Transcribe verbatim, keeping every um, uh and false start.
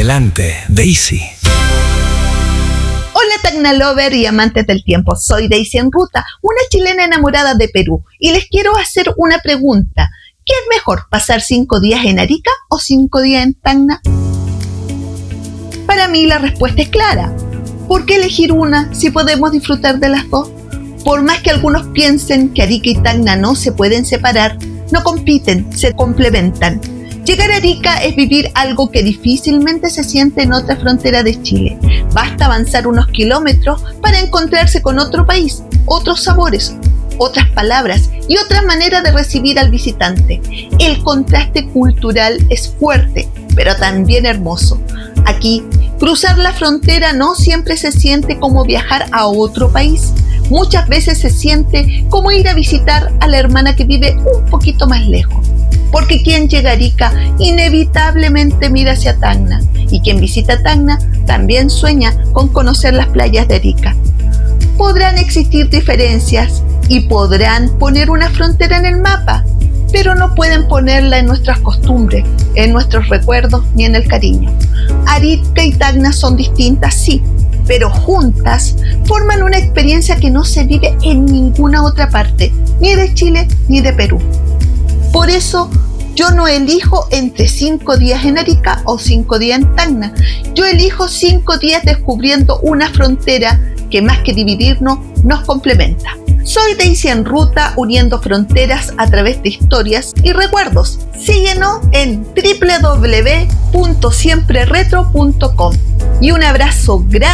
Adelante, Daisy. Hola Tacna Lover y amantes del tiempo, soy Daisy en Ruta, una chilena enamorada de Perú, y les quiero hacer una pregunta. ¿Qué es mejor, pasar cinco días en Arica o cinco días en Tacna? Para mí la respuesta es clara. ¿Por qué elegir una si podemos disfrutar de las dos? Por más que algunos piensen que Arica y Tacna no se pueden separar, no compiten, se complementan. Llegar a Arica es vivir algo que difícilmente se siente en otra frontera de Chile. Basta avanzar unos kilómetros para encontrarse con otro país, otros sabores, otras palabras y otra manera de recibir al visitante. El contraste cultural es fuerte, pero también hermoso. Aquí, cruzar la frontera no siempre se siente como viajar a otro país. Muchas veces se siente como ir a visitar a la hermana que vive un poquito más lejos. Porque quien llega a Arica inevitablemente mira hacia Tacna, y quien visita Tacna también sueña con conocer las playas de Arica. Podrán existir diferencias y podrán poner una frontera en el mapa, pero no pueden ponerla en nuestras costumbres, en nuestros recuerdos ni en el cariño. Arica y Tacna son distintas, sí, pero juntas forman una experiencia que no se vive en ninguna otra parte, ni de Chile ni de Perú. Por eso, yo no elijo entre cinco días en Arica o cinco días en Tacna. Yo elijo cinco días descubriendo una frontera que más que dividirnos, nos complementa. Soy Daisy en Ruta, uniendo fronteras a través de historias y recuerdos. Síguenos en doble u doble u doble u punto siempre retro punto com. Y un abrazo grande